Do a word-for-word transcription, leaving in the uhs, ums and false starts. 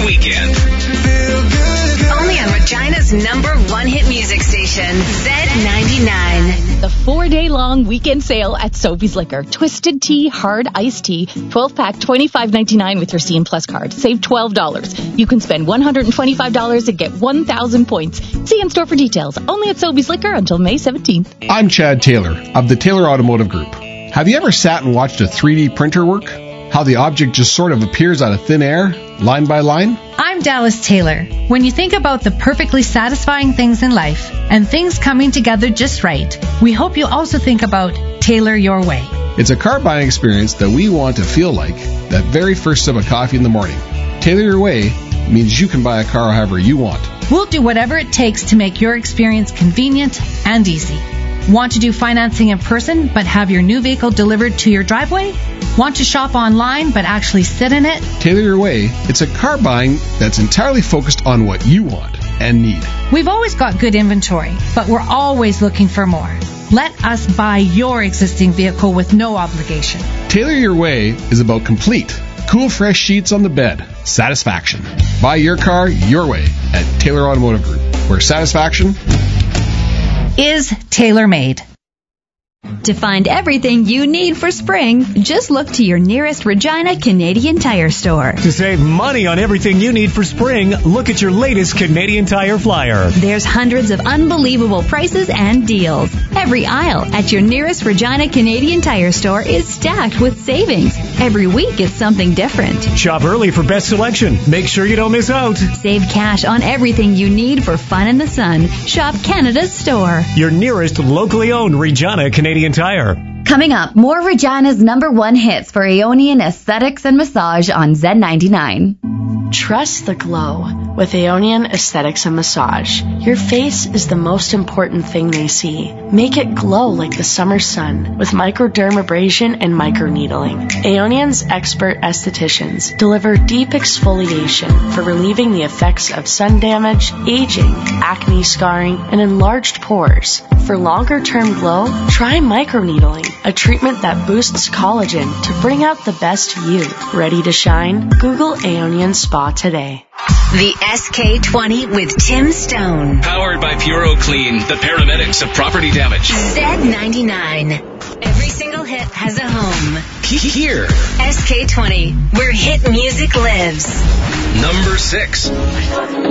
weekend. Only on Regina's number one hit music station, Z ninety-nine. The four-day-long weekend sale at Sobeys Liquor. Twisted Tea Hard Iced Tea, twelve-pack, twenty-five ninety-nine with your C N Plus card. Save twelve dollars. You can spend one hundred twenty-five dollars and get one thousand points. See in store for details. Only at Sobeys Liquor until May seventeenth. I'm Chad Taylor of the Taylor Automotive Group. Have you ever sat and watched a three D printer work? How the object just sort of appears out of thin air, line by line? I'm Dallas Taylor. When you think about the perfectly satisfying things in life and things coming together just right, we hope you also think about Taylor Your Way. It's a car buying experience that we want to feel like that very first sip of coffee in the morning. Taylor Your Way means you can buy a car however you want. We'll do whatever it takes to make your experience convenient and easy. Want to do financing in person but have your new vehicle delivered to your driveway? Want to shop online but actually sit in it? Taylor Your Way, it's a car buying that's entirely focused on what you want and need. We've always got good inventory, but we're always looking for more. Let us buy your existing vehicle with no obligation. Taylor Your Way is about complete, cool, fresh sheets on the bed. Satisfaction. Buy your car your way at Taylor Automotive Group, where satisfaction is tailor-made. To find everything you need for spring, just look to your nearest Regina Canadian Tire store. To save money on everything you need for spring, look at your latest Canadian Tire flyer. There's hundreds of unbelievable prices and deals. Every aisle at your nearest Regina Canadian Tire store is stacked with savings. Every week is something different. Shop early for best selection. Make sure you don't miss out. Save cash on everything you need for fun in the sun. Shop Canada's store. Your nearest locally owned Regina Canadian Tire. Coming up, more Regina's number one hits for Aeonian Aesthetics and Massage on Z ninety-nine. Trust the glow with Aeonian Aesthetics and Massage. Your face is the most important thing they see. Make it glow like the summer sun with microdermabrasion and microneedling. Aeonian's expert estheticians deliver deep exfoliation for relieving the effects of sun damage, aging, acne scarring, and enlarged pores. For longer-term glow, try microneedling, a treatment that boosts collagen to bring out the best you. Ready to shine? Google Aeonian Spa today. The S K twenty with Tim Stone. Powered by Puro Clean, the paramedics of property damage. Z ninety-nine. Every single hit has a home. Here. S K twenty, where hit music lives. Number six.